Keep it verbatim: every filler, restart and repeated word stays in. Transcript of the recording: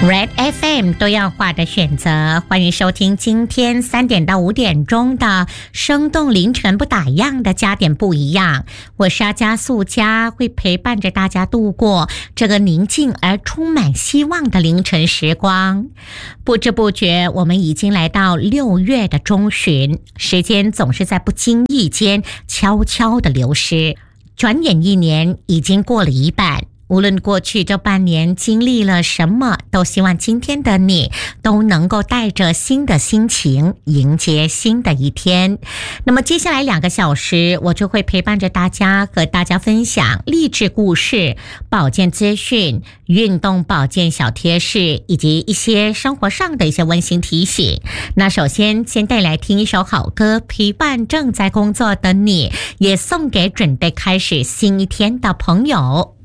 Red F M 多样化的选择，欢迎收听今天三点到五点钟的生动凌晨不打烊的加点不一样。我是阿加素佳，会陪伴着大家度过这个宁静而充满希望的凌晨时光。不知不觉，我们已经来到六月的中旬，时间总是在不经意间悄悄的流失。转眼一年已经过了一半。无论过去这半年经历了什么，都希望今天的你都能够带着新的心情迎接新的一天。那么接下来两个小时，我就会陪伴着大家，和大家分享励志故事、保健资讯、运动保健小贴士，以及一些生活上的一些温馨提醒。那首先先带来听一首好歌，陪伴正在工作的你，也送给准备开始新一天的朋友。